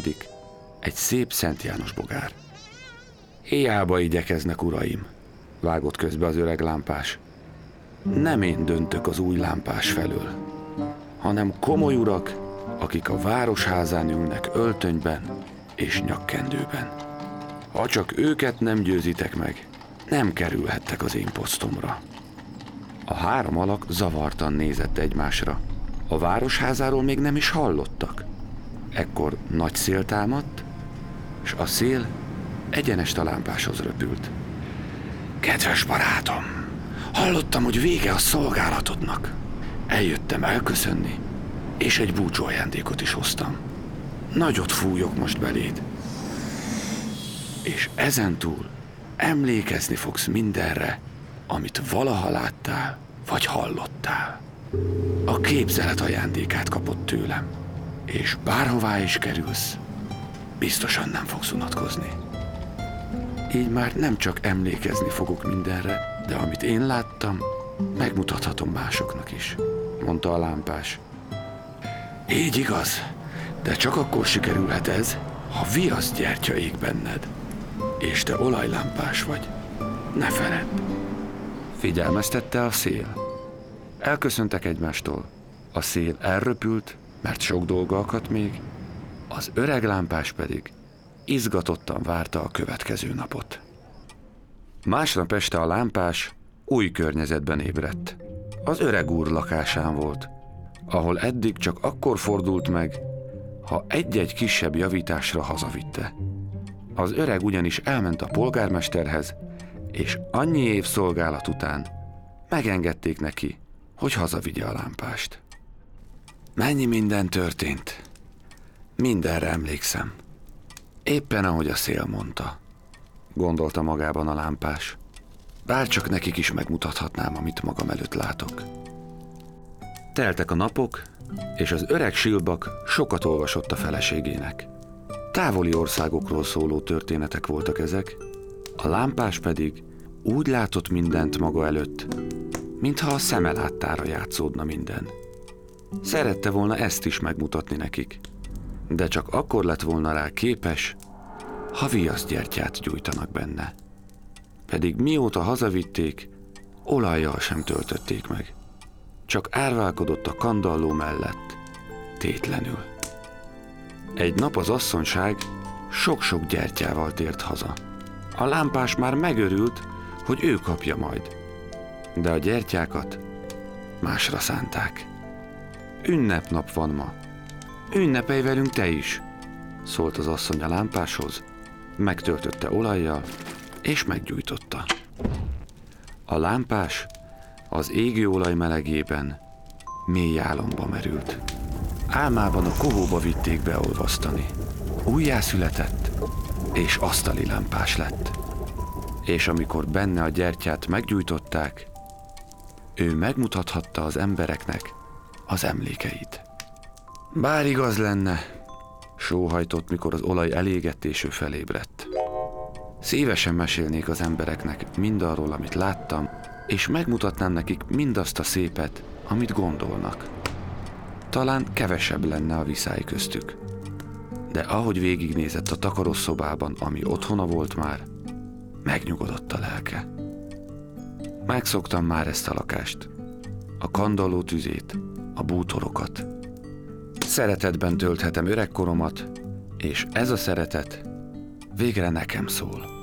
egy szép Szent János bogár. Hiába igyekeznek, uraim, vágott közbe az öreg lámpás. Nem én döntök az új lámpás felől, hanem komoly urak, akik a városházán ülnek öltönyben és nyakkendőben. Ha csak őket nem győzitek meg, nem kerülhettek az én posztomra. A három alak zavartan nézett egymásra. A városházáról még nem is hallottak. Ekkor nagy szél támadt, és a szél egyenest a lámpáshoz röpült. Kedves barátom, hallottam, hogy vége a szolgálatodnak. Eljöttem elköszönni, és egy búcsúajándékot is hoztam. Nagyot fújok most beléd, és ezentúl emlékezni fogsz mindenre, amit valaha láttál, vagy hallottál. A képzelet ajándékát kapod tőlem, és bárhová is kerülsz, biztosan nem fogsz unatkozni. Így már nem csak emlékezni fogok mindenre, de amit én láttam, megmutathatom másoknak is, mondta a lámpás. Így igaz, de csak akkor sikerülhet ez, ha viaszgyertya ég benned, és te olajlámpás vagy. Ne feledd! Figyelmeztette a szél. Elköszöntek egymástól. A szél elröpült, mert sok dolga akadt még, az öreg lámpás pedig izgatottan várta a következő napot. Másnap este a lámpás új környezetben ébredt. Az öreg úr lakásán volt, ahol eddig csak akkor fordult meg, ha egy-egy kisebb javításra hazavitte. Az öreg ugyanis elment a polgármesterhez, és annyi év szolgálat után megengedték neki, hogy hazavigye a lámpást. Mennyi minden történt. Mindenre emlékszem. Éppen ahogy a szél mondta, gondolta magában a lámpás. Bárcsak nekik is megmutathatnám, amit magam előtt látok. Teltek a napok, és az öreg Silbak sokat olvasott a feleségének. Távoli országokról szóló történetek voltak ezek, a lámpás pedig úgy látott mindent maga előtt, mintha a szeme láttára játszódna minden. Szerette volna ezt is megmutatni nekik, de csak akkor lett volna rá képes, ha viaszgyertyát gyújtanak benne. Pedig mióta hazavitték, olajjal sem töltötték meg. Csak árválkodott a kandalló mellett, tétlenül. Egy nap az asszonyság sok-sok gyertyával tért haza. A lámpás már megörült, hogy ő kapja majd, de a gyertyákat másra szánták. Ünnepnap van ma. Ünnepelj velünk te is, szólt az asszony a lámpáshoz, megtöltötte olajjal, és meggyújtotta. A lámpás az égő olaj melegében mély álomba merült. Álmában a kohóba vitték beolvasztani. Újjászületett, és asztali lámpás lett. És amikor benne a gyertyát meggyújtották, ő megmutathatta az embereknek az emlékeit. Bár igaz lenne, sóhajtott, mikor az olaj elégett és ő felébredt. Szívesen mesélnék az embereknek mindarról, amit láttam, és megmutatnám nekik mindazt a szépet, amit gondolnak. Talán kevesebb lenne a viszály köztük. De ahogy végignézett a takarószobában, ami otthona volt már, megnyugodott a lelke. Megszoktam már ezt a lakást, a kandalló tüzét, a bútorokat. Szeretetben tölthetem öregkoromat, és ez a szeretet végre nekem szól.